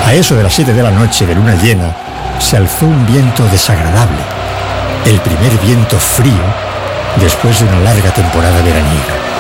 A eso de las 7 de la noche de luna llena, se alzó un viento desagradable, el primer viento frío después de una larga temporada veraniega.